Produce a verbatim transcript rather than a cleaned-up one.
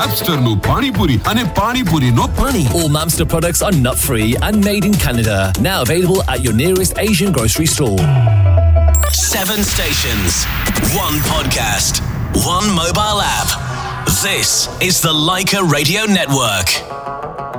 Mamsterનું પાણીપુરી અને પાણીપુરીનો પાણી. All Mamster products are nut-free and made in Canada. Now available at your nearest Asian grocery store. Seven stations, one podcast, one mobile app. This is the Leica Radio Network.